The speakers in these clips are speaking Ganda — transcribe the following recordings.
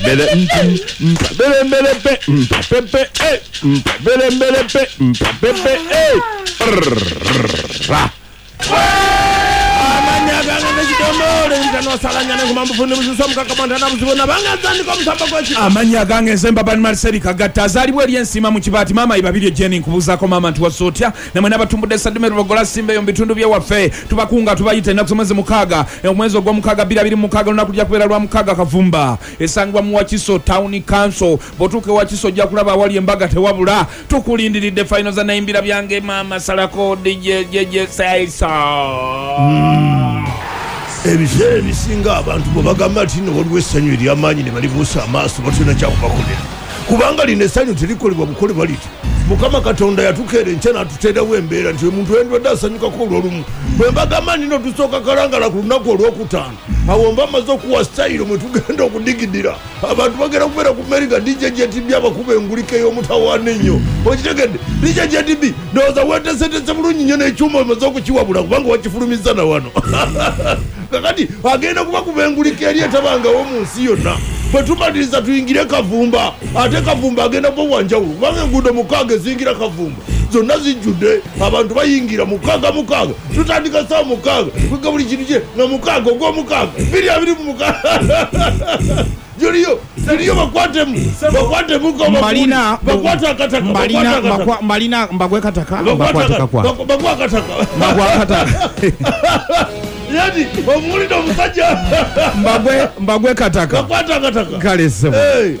amanya gange nsemba bani Marcel Kagatta azalibwa eri ensima mu kibati mama ibabiri Jenny nkubuzaako mama ntuwasotya namwe n'abatumbudde Sadumero bagola simba yo bitundu bya waffe tubakunga tubayite na kusomeze mukaga omwezi ogw'omukaga 26 lunaku lya kubeera lwa mukaga kavumba esangwa mu Wakiso Town Council botuke Wakiso jja kulaba awali embaga tewabula tukulindiridde final za nayimbira byange mama salako DJ Saisa ebiseera bisinga abantu bwe bagamba nti no waliwo essanyu ery'amaanyi ne balibuusa amaaso batulina kyakubakolera kubanga lino essanyu terikolebwa bukolebwa liti Mukama Katonda yatukeera enkya n'atuteerawo embeera nti omuntu endwadde asanyukako olw'olumu bwe mbagamba nino tusooka kalangala ku lunaku olwokutaano awo mba amaze okuwa sitayiro mwe tugenda okudigidira abantu bagenda kubeera ku mmeri nga DJ JTB abakuba engulika ey'omutawaana ennyo okitegedde DJ JTB ndowooza weeteeseteese bulungi nnyo n'ekyuma omaze okukiwabula kubanga wakifulumiza na wano kakati agenda kubakuba engulika eri etabangawo mu nsi yonna bwe tumaliriza tuyingire Kavumba ate Kavumba agenda kuba wanjawulo kubanga enguudo mukaaga ezingira Kavumba zonna zijjudde abantu bayingira mukaaga tutandika saa mukaaga kwiga buli kintu kye nga mukaaga ogw'omukaaga 2 mu mukaaga Joliyo bakwatemu ko Malina bakwata akataka Malina mbagwe kataka yani omulida omusajja mbagwe kataka bakwata akataka kale sebo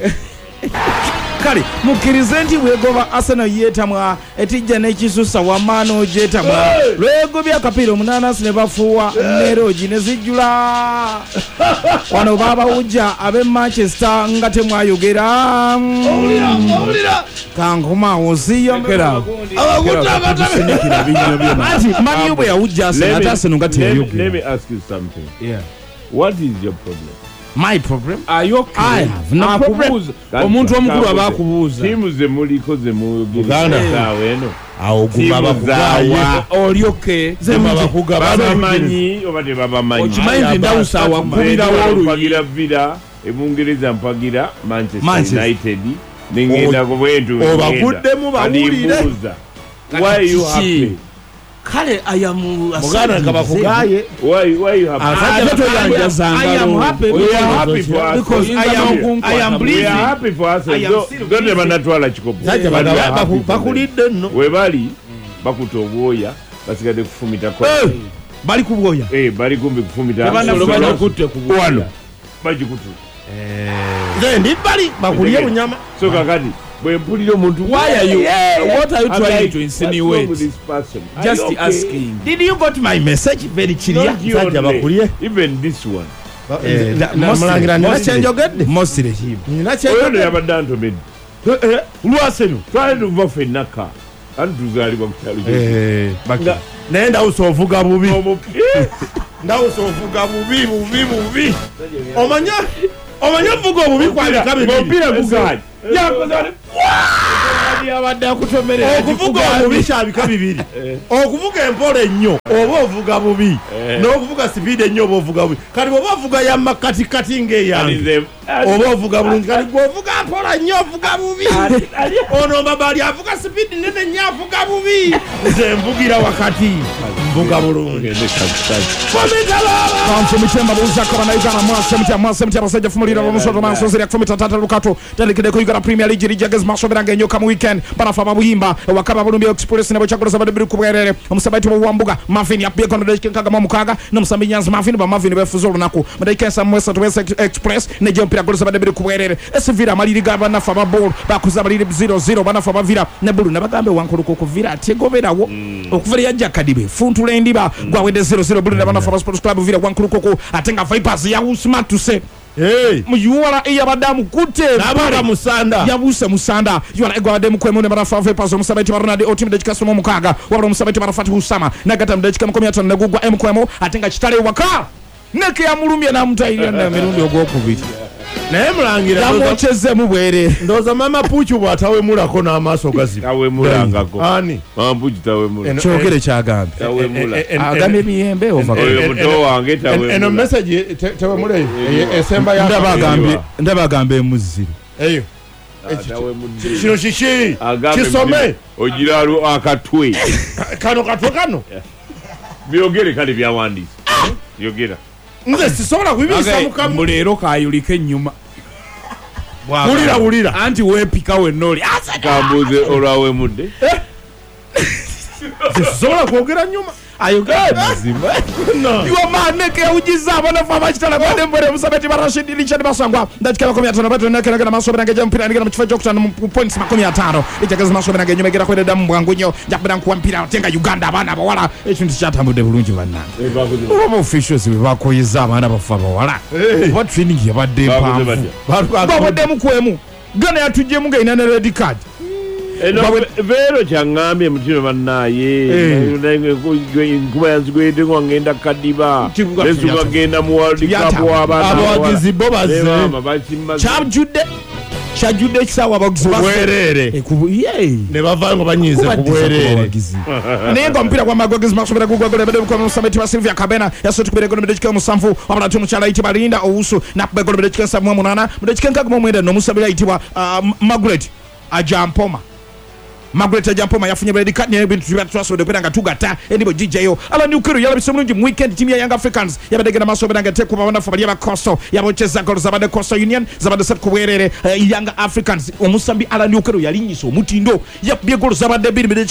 kale mukkirize nti bwegoba Arsenal yeetamwa etijja n'ekisusa wamaano gyetamwa lwegobya akapiira omunanasi ne bafuuwa nerogi ne zijjula wano baabawujja ab'e Manchester nga temwayogera kankomaawo siyogera ati maniyo bwe yawujja Arsenal ate Arsenal nga teyayogera. Let me ask you something. Yeah. What is your problem? My problem? Are you okay? I have no problem. Omuntu omukulu abakubuuza. Timu ze muliko ze muyogera zaawe eno. Awo gubaba kugawa. Oli okay? Ze baba kugaba bamanyi obade babamanyi. Okimanyi ndawusa wakubira wolu. Mpagira vira ebungereza mpagira Manchester United. Ningenda kubwetu. Obakuddemu bawulire. Why you happy? Kale ayamu mugana kabakugaye why you happy? I am happy. We are happy for us because I am breathing. We are happy for us. Don't banatwala chikopo. Bakulidde nno. We bali bakutobwoya basigade kufumita kwa. Bali kubwoya. Bali kumbi kufumita. Bana kutte kubwano. Baji kutu. Ndi bali bakuliye bunyama. So kakati why are you what are you trying to insinuate? This person? Just asking. Did you got my message very clear? Even this one. Mostly him. Try to vote for Naka. And Duzali Bakali. Nenda usovuga bubi. Nda usovuga bubi. Omanya vuga bubi kwa kabiri. Bopira bugaji. Okuvuga obubi kyabika bibiri okuvuga empole ennyo oba ovuga bubi n'okuvuga sipiidi ennyo oba ovuga bubi kati bw'oba ovuga yamakatikati ng'eyange oba ovuga bulungi kati bw'ovuga mpola nnyo ovuga bubi ono mbabali avuga sipiidi nene nnyo avuga bubi nze nvugira wakati mvuga bulungi michemba buzako banaigana mwasemti abasajja fumulira bamusoto mansozeri akufumita tata lukato talikide kuyigana Premier League lijagez masoberanga enyoka mu weekend banafa buyimba wakaba bulumbi express nebo chakula sabade biri kubwerere omusabaiti mu wambuga mafini yapye kono de kinkaga mu mukaga no musambi nyanza mafini ba mafini befuzo lunako madaika samwesa to express ne jompira golo sabade biri kubwerere esivira maliri gaba nafa ba ball bakuza maliri 0-0 banafa bavira ne bulu nabagambe wankuluko kuvira ategoberawo okuvira yajja kadibe funtule ndiba gwawede 0-0 bulu banafa sports club vira wankuluko atenga vipers ya usma to say muyuwala eyabadamu kute nabara musanda yabuse musanda yuwala egwademu kwemune barafa vepazo musabaiti baronade otimide chikasumo mukaga wabula musabaiti barafati usama nagata mde chikamu atano negugwa mkwemo atenga chitale waka neke ya mulumye na mutaili na mirundi ogokubiti naye mulangira yamukyezemu bwere ndowooza mama puuki bw'atawemulako n'amaaso gaziba tawemulangako ani mampuki tawemula kyogere kyagambye tawemula agambye emiyembe ova oyo muto wange eno tawemula message tewemule esemba ndaba agamba emuziro eyo kino kiki kisome ogira akatwe kano katwe kano byogere kale byawandiise yogera nze sisobola kubibisa mukamu muleero kayulika ennyuma wulira anti weepika wennaoli kambuuze olwawemudde sisobola kwogera nyuma iwamaneke yawujiza abanafu abakitala badde mbwere musabeti barashidi lichadi basangwa ndakikala 15 batonekera masobera ngeje mpira ngira mu kifo kyokutano mu points 50 ichagaza masobera ngeje megera kwedda mu bwangu nyo jakubira nkuwa mpira tenga Uganda abana abawala ekintu kyatambudde bulungi bannange oba officials bebakoyeza abaana bafa abawala oba training yabadde mpanvu babadde mukwemu Gana yatujjemu ngaina ne red card vero kyangambye mutima bannaye nkuba yanzigwedde ngo ngenda kadiba nesuka genda mu World Cup abawagizi bo bazze kyajjudde ekisaawa abagizi kubwerere ne bavaayo nga banyiize kubwerere naye nga omupiira gw'amagwagizi masobera gugwagolebedde bukono musabeti wa Silvia Kabena yasotukubira egolobedde ekika omusanvu wabula ate omukyala ayitibwa Linda Owusu nakuba egolobedde ekika 78 mu ekika 69 n'omusabira ayitibwa Margaret Ajampoma Margaret Ajampoma yafunye red card n'ebintu byatwasode kwera nga tugata endibo gijeyo Alan Ukuru yalabise mulungi mu weekend team ya Young Africans yabadegera masobera nga tekuba banafu bali abakoso yabocheza gol zabade Coastal Union zabade set kubwerere Young Africans omusambi Alan Ukuru yalinyiso omutindo yabye gol zabade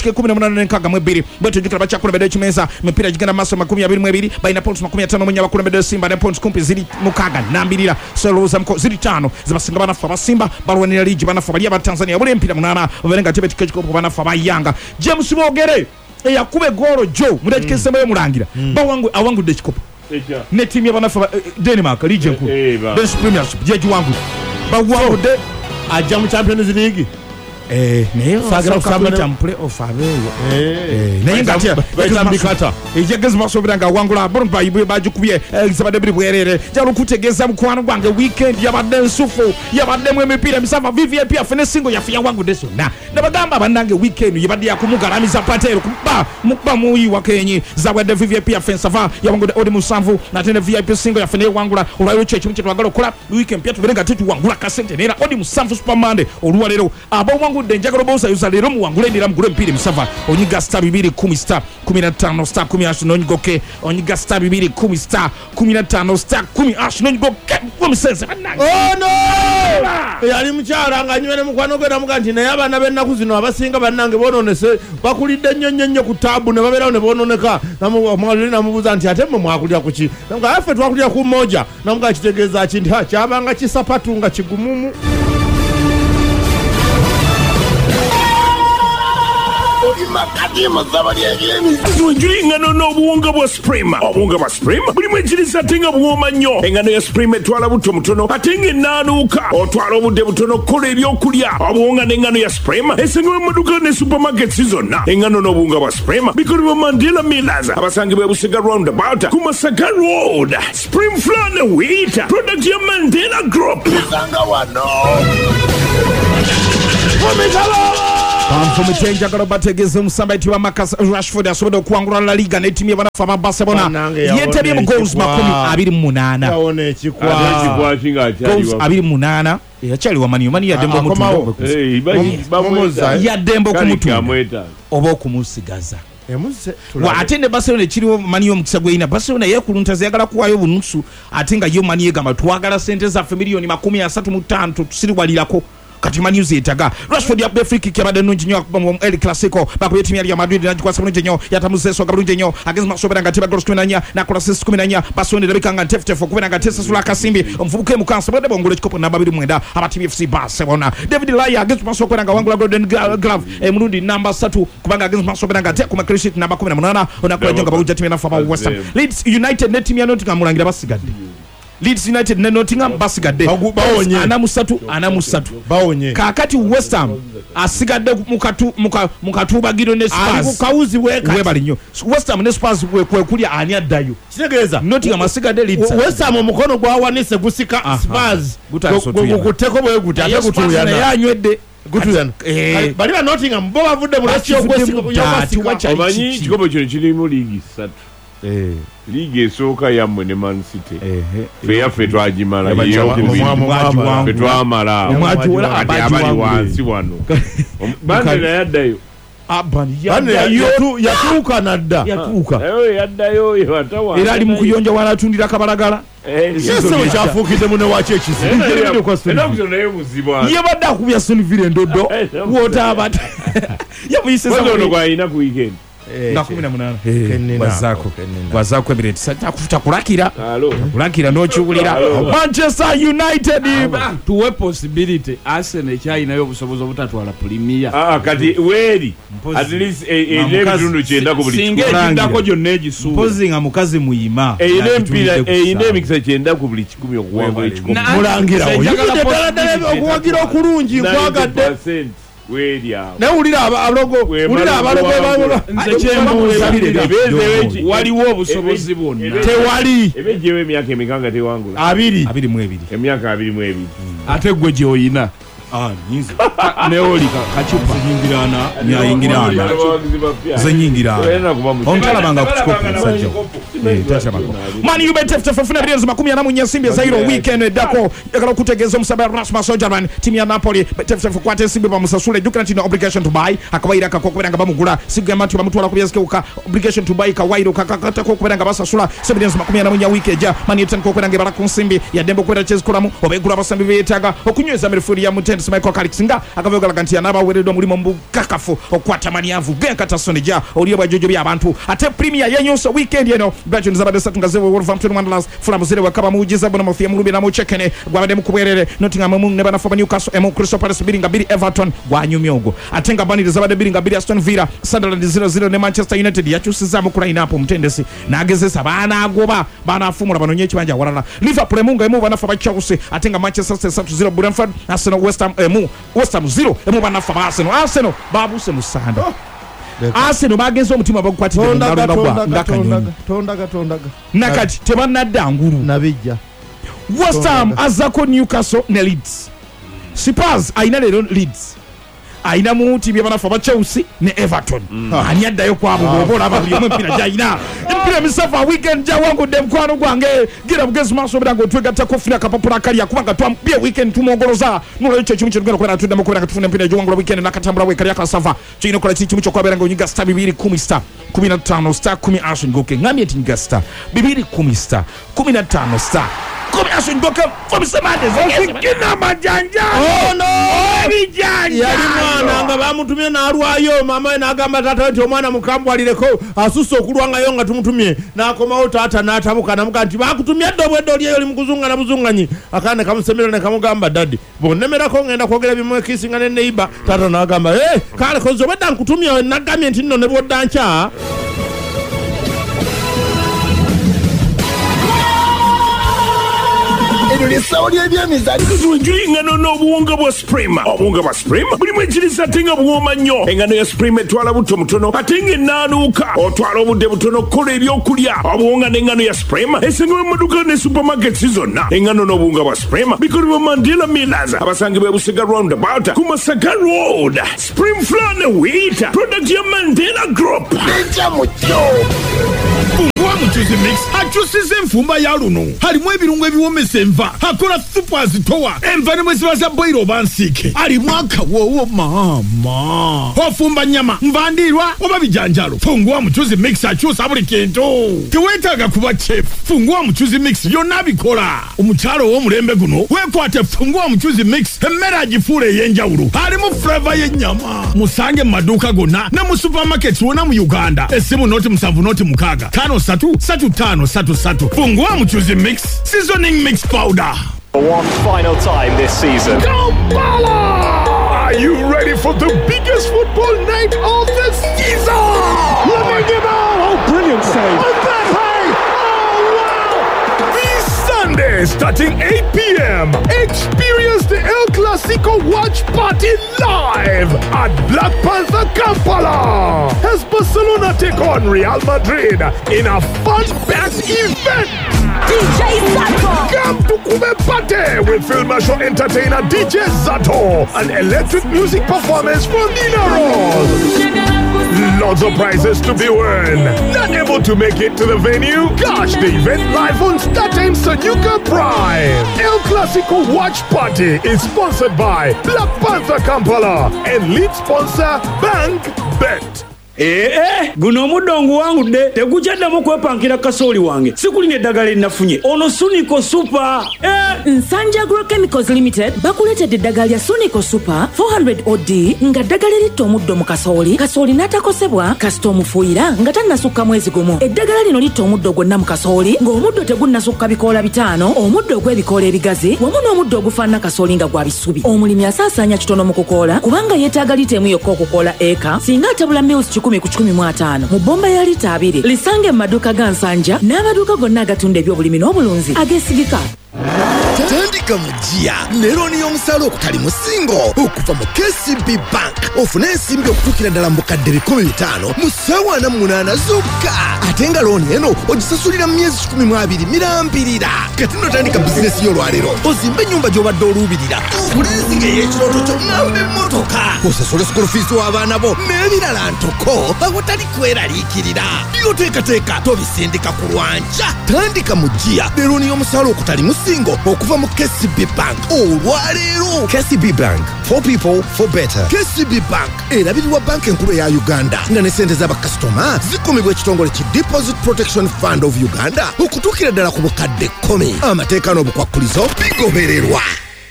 2:18 bweto jikira bachakula bede chimeza mipira jigenda maso 22 baina points 15 munya bakula bede Simba ne points kumpi ziri mukaga nambirira soloza mko ziri 5 zibasinga banafu abasimba balwanira ligi banafu bali abatanzania bule mpira munana babenga tebe tikeko banafu abayanga James Mogere yakube goro jo mudakike semba yo mulangira awangu de chikopo ne team ya banafu Denmark region ku Danish Premiership jeji wangu bawangu de ajja mu Champions League naye sagala kusamba chample of naye ngatia bayitambikata ejegezi masobera nga wangula bono bayibwe bajukubye zabade biri bwerere jalo kutegeza mukwano gwange weekend yabadde nsufu yabadde mu emipira misava VVIP afune singo yafiya wangu deso nabagamba banange weekend yabadde yakumugalamiza patero kuba muyi wakenyi zabade VVIP afensava yawangu odi musanvu natene VIP singo yafune wangula olwayo chechi twagala okola weekend pia tuberenga tetu wangula kasente nera odi musanvu supermande olwalero abo wangu denjagalo bosa yusalero mu wangula ndira mugure mpira misava onyiga star 210 star 15 star 10 nonyigoke onyiga star 210 star 15 star 10 nonyigoke omusense banange no yali mukyala nga nywene mukwano gwera muganti naye abana b'ennaku zino abasinga bannange bononese bakulidde nnyo ku taabu ne babeerawo ne bononeka namwaluli namubuuza nti ate mmwe mwakulira ku ki namuga affe twakulira ku mmoja namuga kitegeeza ki nti kyabanga kisapatu nga kigumumu Tuenjuli engano n'obuwunga bwa Supreme. Obuwunga bwa Supreme bulimu ekiriisa ate nga buwooma nnyo. Engano ya Supreme etwala buto mutono ate ng'ennaanuuka. Otwala obudde butono okukola ebyokulya. Obuwunga n'engano ya Supreme esangibwa mu maduuka ne supermarkets zonna. Engano n'obuwunga bwa Supreme bikolebwa Mandela Millers abasangibwa Busega Roundabout ku Masaka Road. Supreme Flour ne Wheat product ya Mandela Group. Bisanga wano. Bamfumu chenjagalo bategeze omusamba etiwa Marcus Rashford asobodde okuwangula La Liga ne ttiimu y'abanafu aba Barcelona yeetabye mu goals 28 yawona ekikwa goals 28 yakyaliwa Mani yademba omutundo yademba okumutundo oba okumusigaza ate ne Barcelona ekiriwo Mani omukisa gweyina Barcelona yeekuluntaza yagala kuwaayo bunusu ate nga yo Mani yegamba twagala sente zaffe miliyoni 35 tusiriwalirako kati Man News etaga Rashford ya free kick yabadde nnungi nnyo mu El Clasico bakubye timu ya Madrid nagikwasa bulungi nnyo yatamuzeso bulungi nnyo agezi masobera nga tiba goals 14 na kola 14 Barcelona erabika nga ntefutefo kubera nga tesasula kasimbi omuvubuka mukansa bade bongole ekikopo namba 29 abatimu FC Barcelona David Laya agezi masobera nga wangula golden glove mulundi namba 3 kubanga agezi masobera nga kuma clean sheet namba 18 onakola jonga bawuja timu ya West Ham Leeds United ne timu ya Nottingham mulangira basigadde Leeds United ne Nottingham basigadde bawonye. ana musatu bawonye kakati West Ham asigadde mu katubagiro ne ali ku Spurs kawuzi webali nnyo West Ham ne Spurs kwekulya ani addayo kitegeeza Nottingham asigadde Leeds West Ham omukono gwawanise gusika Spurs guteko bwe guti ate gutuyana yanywedde gutuyana bali ba Nottingham bo bavudde mu laki y'okwesika omanyi kikombe kino kirimu liigi 3 liigi esooka yammwe ne Man City fe yaffe twagimala fe twamala ati abali wansi wano bande naye addayo yatuuka nadda yaddayo era ali mu kuyonja wanatundira kabalagala sese kyafuukidde mune waki ekizibu naye muzibwa ye badde akubya Sonville endodo wootaabata yamuyise ono gwalina ku weekend nga 18 wazaako Emirates takulakira n'okiwulira Manchester United tuwe possibility Arsenal ekyalinayo obusobozi obutatwala Premier kati weeri at least ebitundu 9 ku buli singa ekiddako gyonna egisuula mpozi nga mukazi muyima eyina emikisa 9 ku buli 10 okuwangula ekikopo mulangirawo ddala okuwagira okulungi nkwagadde nawulira abalogo nze waliwo obusobozi bwonna tewali ebejjewo emyaka emikanga tewangula 22 emyaka 22 ate gwe gy'oyina neolika kacupa nyayingirana zenyingirana ontalabanga ku kikopo sajja Man U betefuna bilioni 40 nsimbi ezairo weekend eddako yagala okutegeeza omusaba Rasmus Hojlund timu ya Napoli betefuna kwata ensimbi bamusasule jukira nti no obligation to buy akawaira kakokubera nga bamugula sigamba nti bamutwala ku byazikeuka obligation to buy kawairo kakakata kokubera nga basasula bilioni 40 weekend ja Man U kokubera nga bala ku nsimbi ya dembo kwera chezikolamu obegula abasambi beetaga okunyweza mirifuri ya Mutende Michael Carrick nga akavugala kanti anabawereddwa mulimu mbukakafu okwata manyavu genkata sonija oliyo bwajojo by'abantu ate Premier yenyuso weekend eno Brighton zabadde satunga zewe Wolverhampton Wanderers Fulham zire wakaba mujiza bona mafia mulumbi na muchekene gwabadde mukubwerere Nottingham mu ne banafa Newcastle Crystal Palace biringa biri Everton gwanyumyogo atenga Burnley zabadde biringa biri Aston Villa Sunderland 0-0 ne Manchester United yakyusiza mu line up Mutendesi nagezesa bana agoba bana afumula banonye ekibanja walala Liverpool munga emu banafa ba Chelsea atenga Manchester City 3-0 Brentford Arsenal West Ham 0 emu banafa ba Arsenal babuse musanda Arsenal bagenze omutima bagukwatira tondaga nakati tebanadda ngulu nabijja West Ham azako Newcastle ne Leeds Spurs aina lero Leeds aina muti bya banafa ba Chelsea ne Everton ani addayo kwabo bobola ababiri mu mpira jaina mpira misafa weekend ja wangu dem kwano gwange gira bugezi maso birango twegata kofina kapapula kali akubanga twambye weekend tumongoloza nulo echo chimu chirugera kwa natunda mukora katufuna mpira jo wangu weekend nakatambula we kali akasava chino kola chimu chokwa berango nyiga star 210 star 15 star 10 action goke ngamye tinga star 210 star 15 star Commission goke from Samade zikina majanja no bijanja yali mwana nga bamutumye nalwayo mama n'agamba tata nti omwana mukambwalireko asusse okulwangayo nga tumutumye n'akomawo taata n'atabuka namuga nti bakutumye eddobweddo lyeyo oli mukuzunga na buzunganyi akaana kamusemera ne kamugamba daddi bonnemerako ngenda kwogera bimwekisinga ne neiba taata n'agamba kale kozi obedda nkutumye nagamye nti nno ne bwoddanca Tujuli engano n'obuwunga bwa Supreme. Obuwunga bwa Supreme bulimu ekiriisa ate nga buwooma nnyo. Engano ya Supreme etwala buto mutono ate ng'ennaanuuka. Otwala obudde butono okukola ebyokulya. Obuwunga n'engano ya Supreme esangibwa mu maduuka ne supermarkets zonna. Engano n'obuwunga bwa Supreme bikolebwa Mandela Millers abasangibwa e Busega Roundabout ku Masaka Road. Supreme Flour ne Wheat product ya Mandela Group. Fungua Muchuzi Mix akyusiza enfumba ya luno halimu ebirungo ebiwomesa enva akola super zitowa enva ne mwesiba za boiro oba nsiike alimu akawoowo maama ofumba nyama nvandirwa oba bijanjalo Fungua Muchuzi Mix akyusa buli kintu teweetaaga kuba chef Fungua Muchuzi Mix yonna abikola omukyalo ow'omulembe guno weekwate Fungua Muchuzi Mix emmere agifuula ey'enjawulo alimu flavor y'ennyama musange mu maduuka gonna ne mu supermarkets wonna mu Uganda essimu noti 7 noti 6 5-3-5-3-3 Fungua Muchuzi Mix seasoning mix powder. For one final time this season. Kampala! Are you ready for the biggest football night of the season? Oh, brilliant save. Mbappe! Oh, wow! This Sunday, Saturday starting 8 p.m. Experience the El Clasico watch party live at Black Panther Kampala as Barcelona take on Real Madrid in a fun-packed event. DJ Zato! Come to Kube Party with Film Show entertainer DJ Zato, an electric music performance from Nina Ross. Lots of prizes to be won. Not able to make it to the venue? Catch the event live on StarTimes Sanuka Prime. El Clasico Watch Party is sponsored by Black Panther Kampala and lead sponsor Bank Bet. Guno omudongo wangu de tegujaddamu kwepankira kasooli wange sikulina eddagala linnafunye ono Sunico Super. Nsanja Agrochemicals Limited bakuleetedde eddagala lya Sunico Super 400 OD nga ddagala eritta omuddo mu kasooli n'atakosebwa kasita omufuuyira nga tannasukka mwezi gumu. Eddagala lino litta omuddo gwonna mu kasooli ng'omuddo tegunnasukka bikoola 5, omuddo ogw'ebikoola ebigazi wamu n'omuddo ogufaanana kasooli nga gwa bisubi. Omulimi asaasaanya kitono mu kukoola kubanga yeetaaga lita emu yokka okukoola eka singa atabula mills 10 ku 15 mu bomba ya lita 2. Lisange mu maduuka ga Nsanja n'amaduuka gonna agatunda ebyobulimi n'obulunzi ageesigika. Tandika mujia neroni y'omusalo okutali musingo okuva mu KCB Bank ofune ensimbi okutuukira ddala mu bukadde 15 mu ssaawa 48 zokka ate nga looni eno ogisasulira mu myezi 12 mirambirira. Kati notandika bizinesi y'olwaleero ozimbe ennyumba gy'obadde oluubirira ogule ensiga ey'ekirooto kyo ng'amba emmotoka osasule school fees w'abaana bo n'ebirala ntoko awatali kweraliikirira byoteekateeka tobisindika ku lwanja. Tandika mujia neroni y'omusalo okutali musingo okuva mu KCB Bank olwaleero. KCB Bank, for people, for better. KCB Bank erabirirwa banka enkulu eya Uganda nga ne ssente z'abakasitoma zikumibwa ekitongole ki Deposit Protection Fund of Uganda okutuukira ddala ku bukadde 10. Amateeka n'obukwakkulizo bigobererwa.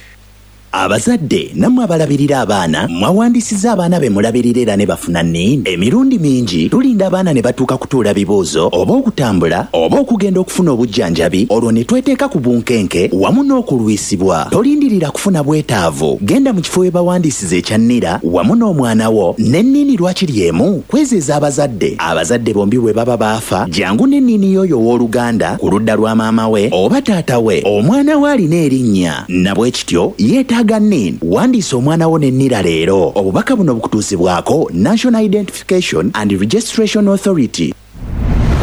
Abazadde nammwe abalabirira abaana mwawandiisiza abaana be mulabirira era ne bafuna nini. Emirundi mingi tulinda abaana ne batuuka kutuula bibuuzo oba okutambula oba okugenda okufuna obujjanjabi olwo ne tweteeka ku bunkenke wamu n'okulwisibwa. Tolindirira kufuna bwetaavu, genda mu kifo we bawandiisiza ekyannira wamu n'omwana wo n'ennini lwakiri emu kwezeeza abazadde. Abazadde bombi bwe baba baafa jangu n'ennini y'oyo w'oluganda ku ludda lwa maama we oba taata we omwana we alina erinnya na bwe kityo yeetaaga nin. Wandiisa omwana wo n'ennira leero. Obubaka buno bukutuusibwako National Identification and Registration Authority.